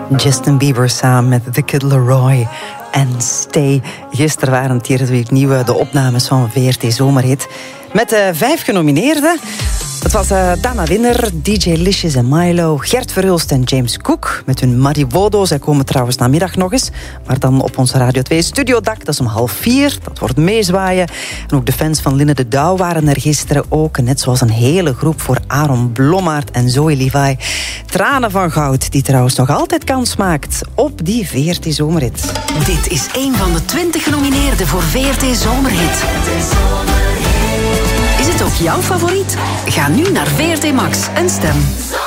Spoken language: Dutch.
Justin Bieber samen met The Kid Laroi en Stay. Gisteren waren het hier weer opnieuw de opnames van VRT Zomerhit. Met 5 genomineerden. Het was Dana Winner, DJ Licious en Milo, Gert Verhulst en James Cook met hun Marivodo. Zij komen trouwens namiddag nog eens, maar dan op onze Radio 2 studiodak. Dat is om 3:30. Dat wordt meezwaaien. En ook de fans van Linne de Douw waren er gisteren ook. Net zoals een hele groep voor Aaron Blommaert en Zoe Levi. Tranen van goud, die trouwens nog altijd kans maakt op die VRT Zomerhit. Dit is een van de 20 genomineerden voor VRT Zomerhit. Is het ook jouw favoriet? Ga nu naar VRT Max en stem.